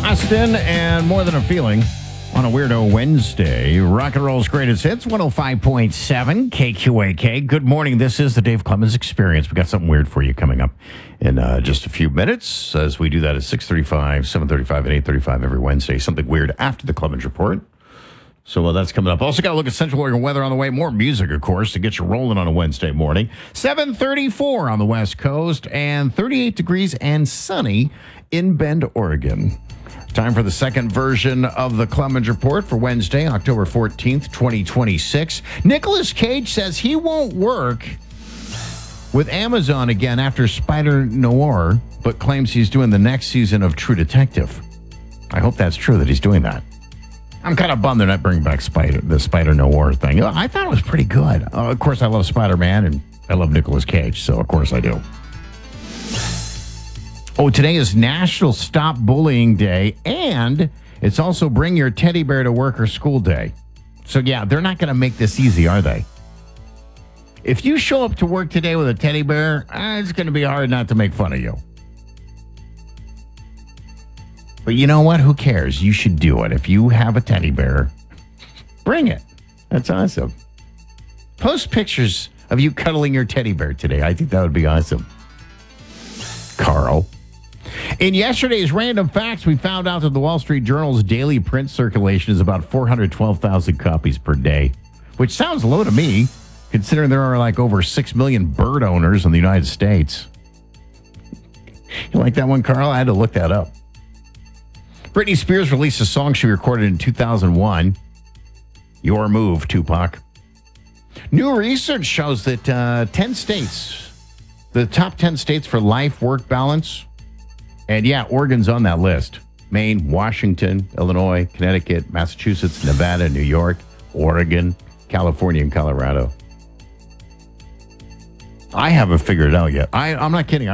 Boston and More Than a Feeling on a Weirdo Wednesday. Rock and Roll's greatest hits, 105.7 KQAK. Good morning. This is the Dave Clemens Experience. We got something weird for you coming up in just a few minutes as we do that at 6:35, 7:35, and 8:35 every Wednesday. Something weird after the Clemens Report. So that's coming up. Also got to look at Central Oregon weather on the way. More music, of course, to get you rolling on a Wednesday morning. 7:34 on the West Coast and 38 degrees and sunny in Bend, Oregon. Time for the second version of the Clemens Report for Wednesday, October 14th, 2026. Nicolas Cage says he won't work with Amazon again after Spider Noir, but claims he's doing the next season of True Detective. I hope that's true that he's doing that. I'm kind of bummed they're not bringing back the Spider Noir thing. I thought it was pretty good. Of course, I love Spider-Man, and I love Nicolas Cage, so of course I do. Oh, today is National Stop Bullying Day, and it's also Bring Your Teddy Bear to Work or School Day. So, yeah, they're not going to make this easy, are they? If you show up to work today with a teddy bear, it's going to be hard not to make fun of you. But you know what? Who cares? You should do it. If you have a teddy bear, bring it. That's awesome. Post pictures of you cuddling your teddy bear today. I think that would be awesome. Carl. In yesterday's Random Facts, we found out that the Wall Street Journal's daily print circulation is about 412,000 copies per day, which sounds low to me, considering there are like over 6 million bird owners in the United States. You like that one, Carl? I had to look that up. Britney Spears released a song she recorded in 2001, Your Move, Tupac. New research shows that 10 states, the top 10 states for life-work balance, and yeah, Oregon's on that list. Maine, Washington, Illinois, Connecticut, Massachusetts, Nevada, New York, Oregon, California, and Colorado. I haven't figured it out yet. I'm not kidding.